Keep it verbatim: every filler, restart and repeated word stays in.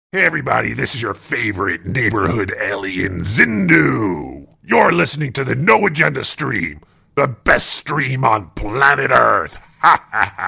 Hey everybody, this is your favorite neighborhood alien, Zindu. You're listening to the No Agenda stream, the best stream on planet Earth. Ha ha ha.